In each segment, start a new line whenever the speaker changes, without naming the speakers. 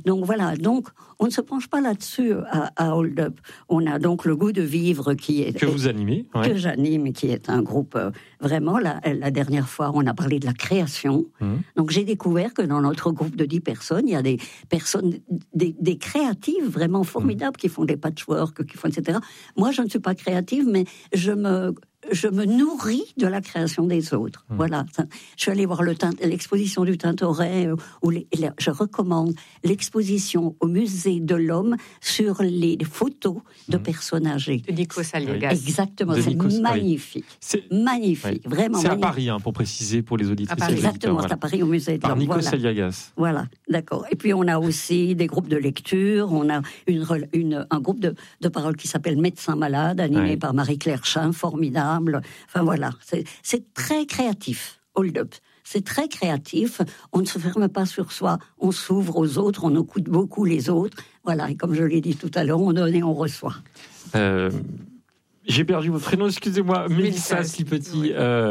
Donc voilà, donc on ne se penche pas là-dessus à Hold Up. On a donc le goût de vivre
que vous animez,
que j'anime, qui est un groupe vraiment. La dernière fois, on a parlé de la création. Donc j'ai découvert que dans notre groupe de 10 personnes, il y a des personnes, des créatives vraiment formidables qui font des patchwork, qui font etc. Moi, je ne suis pas créative, mais je me nourris de la création des autres. Voilà. Je suis allée voir l'exposition du Tintoret, où je recommande l'exposition au musée de l'Homme sur les photos de personnes âgées.
De Nikos Aliagas.
Exactement, c'est magnifique. C'est magnifique, vraiment
c'est
magnifique.
À Paris, pour préciser pour les auditeurs.
Exactement, c'est à Paris au musée de l'Homme.
Par Nikos Aliagas.
Voilà, d'accord. Et puis on a aussi des groupes de lecture, on a un groupe de parole qui s'appelle Médecins malades, animé par Marie-Claire Chin, formidable. Enfin voilà, c'est très créatif, Hold Up. C'est très créatif, on ne se ferme pas sur soi, on s'ouvre aux autres, on écoute beaucoup les autres. Voilà, et comme je l'ai dit tout à l'heure, on donne et on reçoit.
J'ai perdu votre prénom, excusez-moi, Mélissa Slipetit.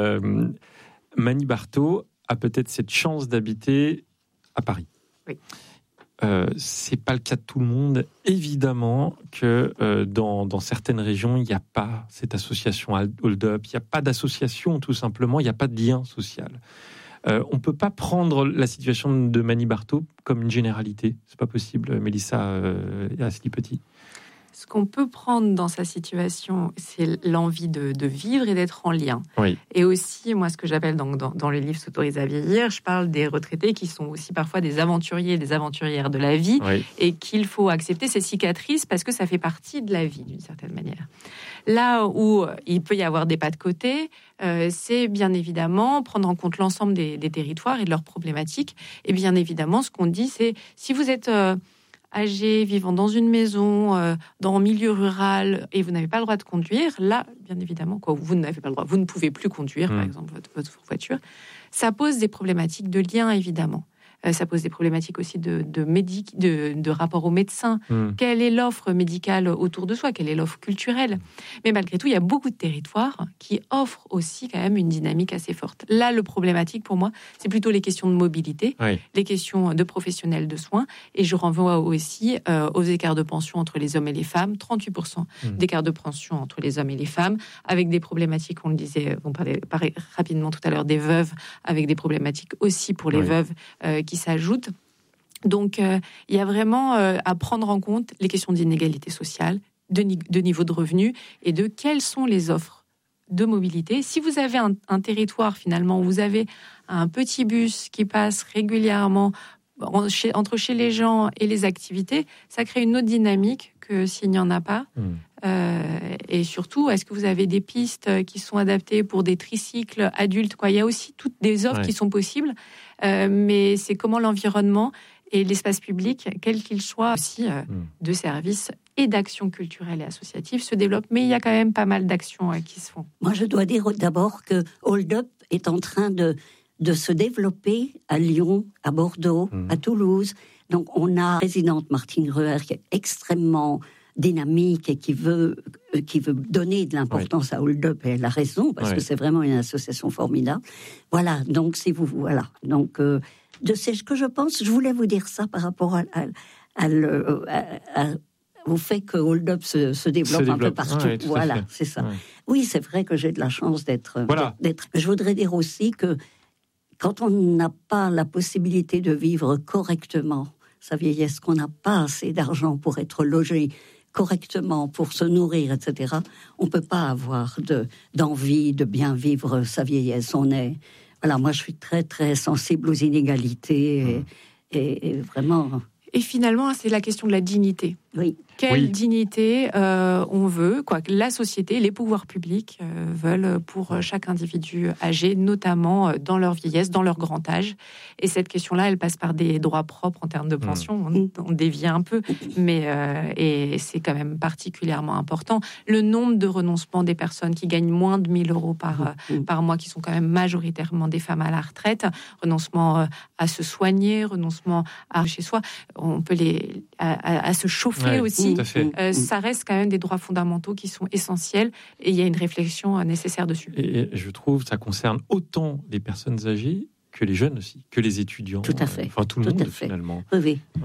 Mani Bartaux a peut-être cette chance d'habiter à Paris.
Oui.
C'est pas le cas de tout le monde. Évidemment que dans certaines régions, il n'y a pas cette association Hold Up, il n'y a pas d'association tout simplement, il n'y a pas de lien social. On peut pas prendre la situation de Mani Bartaux comme une généralité. C'est pas possible, Mélissa Slipetit.
Ce qu'on peut prendre dans sa situation, c'est l'envie de vivre et d'être en lien.
Oui.
Et aussi, moi, ce que j'appelle dans le livre S'autoriser à vieillir, je parle des retraités qui sont aussi parfois des aventuriers et des aventurières de la vie, et qu'il faut accepter ces cicatrices parce que ça fait partie de la vie, d'une certaine manière. Là où il peut y avoir des pas de côté, c'est bien évidemment prendre en compte l'ensemble des territoires et de leurs problématiques. Et bien évidemment, ce qu'on dit, c'est si vous êtes âgé, vivant dans une maison, dans un milieu rural, et vous n'avez pas le droit de conduire, là, bien évidemment, vous n'avez pas le droit, vous ne pouvez plus conduire, par exemple, votre voiture, ça pose des problématiques de lien, évidemment. Ça pose des problématiques aussi de rapport aux médecins. Quelle est l'offre médicale autour de soi? Quelle est l'offre culturelle? Mais malgré tout, il y a beaucoup de territoires qui offrent aussi quand même une dynamique assez forte. Là, le problématique pour moi, c'est plutôt les questions de mobilité, les questions de professionnels de soins. Et je renvoie aussi aux écarts de pension entre les hommes et les femmes. 38% d'écart de pension entre les hommes et les femmes, avec des problématiques, on le disait, on parlait rapidement tout à l'heure des veuves, avec des problématiques aussi pour les veuves qui s'ajoutent. Donc, il y a vraiment à prendre en compte les questions d'inégalité sociale, de niveau de revenu et de quelles sont les offres de mobilité. Si vous avez un territoire, finalement, où vous avez un petit bus qui passe régulièrement entre chez les gens et les activités, ça crée une autre dynamique que s'il n'y en a pas. Et surtout, est-ce que vous avez des pistes qui sont adaptées pour des tricycles adultes, Il y a aussi toutes des offres qui sont possibles, mais c'est comment l'environnement et l'espace public, quel qu'il soit aussi de services et d'actions culturelles et associatives, se développent. Mais il y a quand même pas mal d'actions qui se font.
Moi, je dois dire d'abord que Hold Up est en train de se développer à Lyon, à Bordeaux, à Toulouse. Donc, on a la présidente Martine Ruher qui est extrêmement dynamique et qui veut donner de l'importance à Hold Up, et elle a raison, parce que c'est vraiment une association formidable. Voilà, donc c'est vous, voilà. Donc, c'est ce que je pense. Je voulais vous dire ça par rapport au fait que Hold Up se développe un peu partout. Voilà, c'est ça. Oui, c'est vrai que j'ai de la chance d'être. Je voudrais dire aussi que quand on n'a pas la possibilité de vivre correctement sa vieillesse, qu'on n'a pas assez d'argent pour être logé correctement, pour se nourrir, etc., on ne peut pas avoir d'envie de bien vivre sa vieillesse. Voilà, moi je suis très très sensible aux inégalités et vraiment...
Et finalement, c'est la question de la dignité.
Oui.
Quelle dignité on veut, que la société, les pouvoirs publics veulent pour chaque individu âgé, notamment dans leur vieillesse, dans leur grand âge. Et cette question-là, elle passe par des droits propres en termes de pension. On dévie un peu, mais et c'est quand même particulièrement important. Le nombre de renoncements des personnes qui gagnent moins de 1 000 euros par mois, qui sont quand même majoritairement des femmes à la retraite, renoncement à se soigner, renoncement à chez soi, on peut à se chauffer aussi. Ça reste quand même des droits fondamentaux qui sont essentiels et il y a une réflexion nécessaire dessus.
Et je trouve que ça concerne autant les personnes âgées que les jeunes aussi, que les étudiants.
Tout à fait.
Tout le monde finalement.
Oui.